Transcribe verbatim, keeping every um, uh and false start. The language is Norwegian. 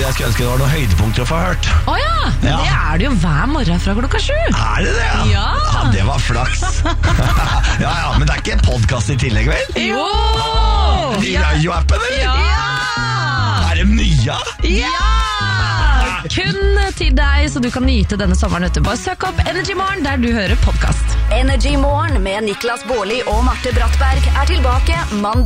jeg skulle ønske det var noen høydepunkter å få hørt. Å ja, men Ja. det er det jo hver morgen fra klokka sju. Er det det? Ja. Ja, det var flaks. Ja, ja, men det er ikke en podcast i tillegg, vel? Jo! I radioappen, eller? Ja! Er det mye? Ja! Kun til deg, så du kan nyte denne sommeren etterpå. Søk opp Energy Morgen der du hører podcast. Energy Morgen med Niklas Baarli og Marte Brattberg er tilbake mandag.